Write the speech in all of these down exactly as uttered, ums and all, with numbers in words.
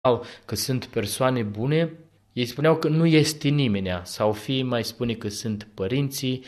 că sunt persoane bune, ei spuneau că nu este nimenea, sau fie mai spune că sunt părinții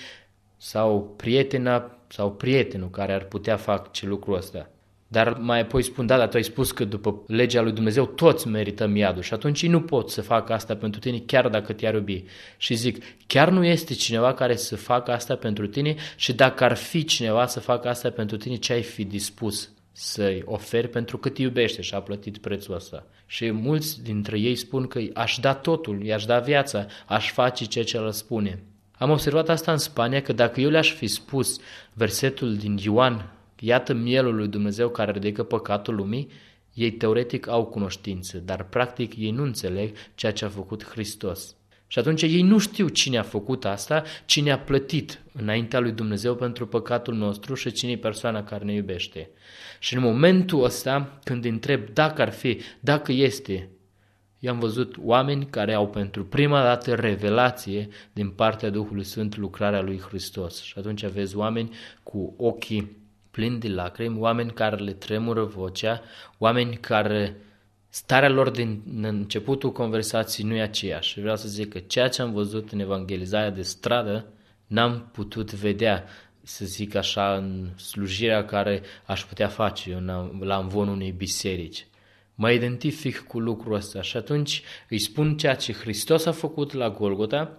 sau prietena sau prietenul care ar putea face lucrul ăsta. Dar mai apoi spun, da, dar tu ai spus că după legea lui Dumnezeu toți merităm iadul și atunci ei nu pot să facă asta pentru tine chiar dacă te-ar iubi. Și zic, chiar nu este cineva care să facă asta pentru tine și dacă ar fi cineva să facă asta pentru tine, ce ai fi dispus să-i oferi pentru că te iubește și a plătit prețul ăsta. Și mulți dintre ei spun că aș da totul, i-aș da viața, aș face ceea ce el spune. Am observat asta în Spania, că dacă eu le-aș fi spus versetul din Ioan, iată mielul lui Dumnezeu care ridică păcatul lumii, ei teoretic au cunoștință, dar practic ei nu înțeleg ceea ce a făcut Hristos. Și atunci ei nu știu cine a făcut asta, cine a plătit înaintea lui Dumnezeu pentru păcatul nostru și cine e persoana care ne iubește. Și în momentul ăsta, când îi întreb dacă ar fi, dacă este, eu am văzut oameni care au pentru prima dată revelație din partea Duhului Sfânt lucrarea lui Hristos. Și atunci vezi oameni cu ochii plini de lacrimi, oameni care le tremură vocea, oameni care starea lor din începutul conversației nu e aceeași. Și vreau să zic că ceea ce am văzut în evangelizarea de stradă n-am putut vedea, să zic așa, în slujirea care aș putea face eu la amvonul unei biserici. Mă identific cu lucrul ăsta și atunci îi spun ceea ce Hristos a făcut la Golgota,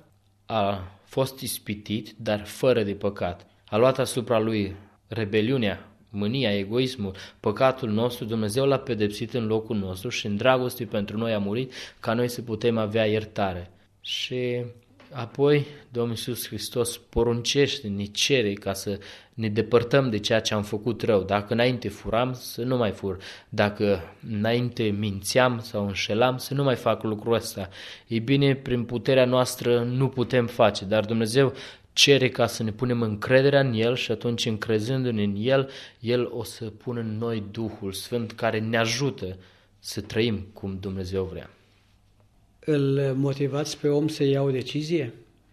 a fost ispitit, dar fără de păcat. A luat asupra lui rebeliunea, mânia, egoismul, păcatul nostru, Dumnezeu l-a pedepsit în locul nostru și în dragoste pentru noi a murit ca noi să putem avea iertare. Și apoi Domnul Iisus Hristos poruncește, ne cere ca să ne depărtăm de ceea ce am făcut rău. Dacă înainte furam, să nu mai fur. Dacă înainte mințeam sau înșelam, să nu mai fac lucrul ăsta. Ei bine, prin puterea noastră nu putem face, dar Dumnezeu cere ca să ne punem încrederea în El și atunci, încrezându-ne în El, El o să pună în noi Duhul Sfânt care ne ajută să trăim cum Dumnezeu vrea. Îl motivați pe om să ia o decizie?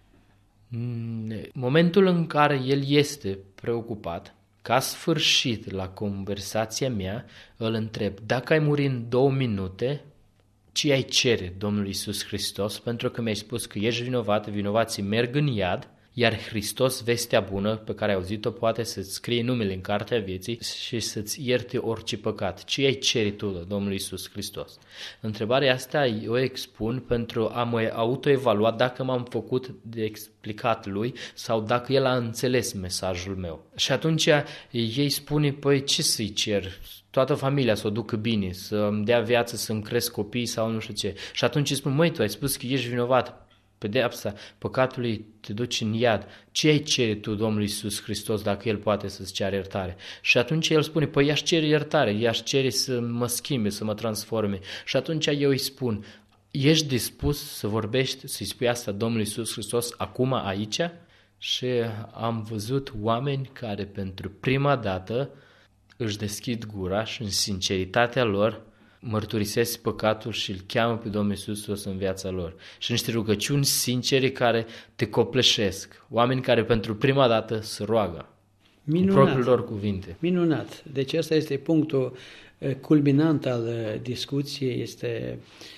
Momentul în care el este preocupat, ca sfârșit la conversația mea, îl întreb, dacă ai muri în două minute, ce ai cere Domnului Iisus Hristos, pentru că mi-ai spus că ești vinovat, vinovații merg în iad, iar Hristos, vestea bună pe care ai auzit-o, poate să-ți scrie numele în cartea vieții și să-ți ierte orice păcat. Ce ai ceri tu, Domnul Iisus Hristos? Întrebarea asta eu o expun pentru a mă autoevalua dacă m-am făcut de explicat lui sau dacă el a înțeles mesajul meu. Și atunci ei spune, păi ce să-i cer? Toată familia să o ducă bine, să-mi dea viață, să-mi cresc copii sau nu știu ce. Și atunci îi spun, măi, tu ai spus că ești vinovat. Pedeapsa păcatului te duci în iad. Ce ai cere tu Domnului Iisus Hristos dacă El poate să-ți ceară iertare? Și atunci El spune, păi i-aș cere iertare, i-aș cere să mă schimbe, să mă transforme. Și atunci eu îi spun, ești dispus să vorbești, să-i spui asta Domnului Iisus Hristos acum, aici? Și am văzut oameni care pentru prima dată își deschid gura și în sinceritatea lor mărturisesc păcatul și îl cheamă pe Domnul Iisus Hristos în viața lor. Și niște rugăciuni sincere care te copleșesc. Oameni care pentru prima dată se roagă. Minunat. Cu propriile lor cuvinte. Minunat. Deci ăsta este punctul culminant al discuției, este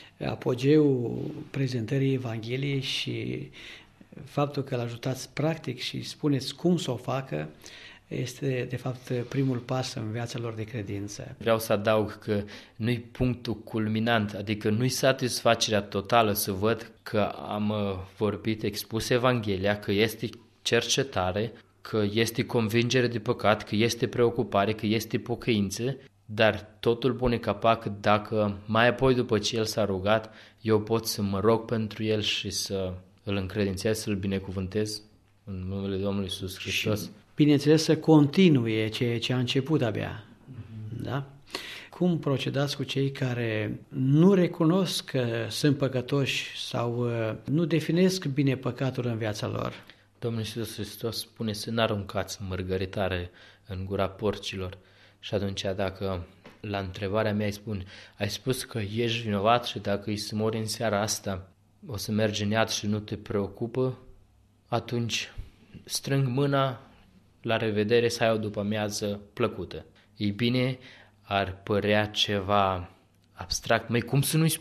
apogeul prezentării Evangheliei și faptul că l-ajutați practic și spuneți cum să o facă, este, de fapt, primul pas în viața lor de credință. Vreau să adaug că nu-i punctul culminant, adică nu-i satisfacerea totală să văd că am vorbit, expus Evanghelia, că este cercetare, că este convingere de păcat, că este preocupare, că este pocăință, dar totul pune capac dacă mai apoi, după ce el s-a rugat, eu pot să mă rog pentru el și să îl încredințez, să-l binecuvântez în numele Domnului Iisus Hristos. Și, bineînțeles, să continue ceea ce a început abia. Mm-hmm. Da? Cum procedați cu cei care nu recunosc că sunt păcătoși sau nu definesc bine păcatul în viața lor? Domnul Iisus Hristos spune să n-aruncați mărgăritare în gura porcilor. Și atunci dacă la întrebarea mea îi spun, ai spus că ești vinovat și dacă îi să mori în seara asta, o să mergi în iad și nu te preocupă, atunci strâng mâna, la revedere, să ai o după-amiază plăcută. Ei bine, ar părea ceva abstract. Măi, cum să nu-i